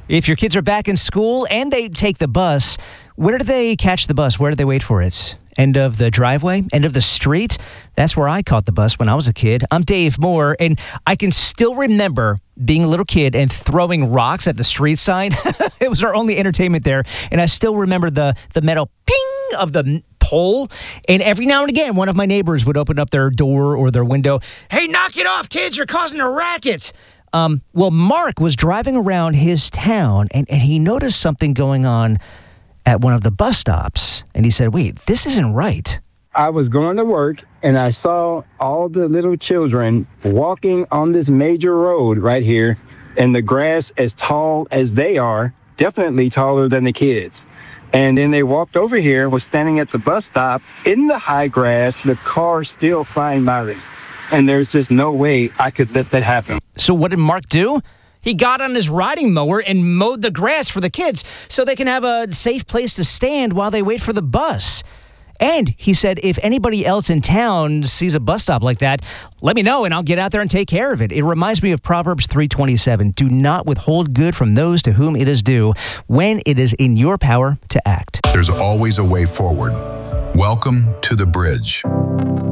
If your kids are back in school and they take the bus, where do they catch the bus? Where do they wait for it? End of the driveway? End of the street? That's where I caught the bus when I was a kid. I'm Dave Moore, and I can still remember being a little kid and throwing rocks at the street sign. It was our only entertainment there, and I still remember the metal ping of the pole. And every now and again, one of my neighbors would open up their door or their window. Hey, knock it off, kids. You're causing a racket. Well, Mark was driving around his town, and he noticed something going on at one of the bus stops. And he said, wait, this isn't right. I was going to work, and I saw all the little children walking on this major road right here, and the grass as tall as they are, definitely taller than the kids. And then they walked over here, was standing at the bus stop in the high grass with cars still flying by them. And there's just no way I could let that happen. So what did Mark do? He got on his riding mower and mowed the grass for the kids so they can have a safe place to stand while they wait for the bus. And he said, if anybody else in town sees a bus stop like that, let me know and I'll get out there and take care of it. It reminds me of Proverbs 3:27. Do not withhold good from those to whom it is due when it is in your power to act. There's always a way forward. Welcome to the bridge.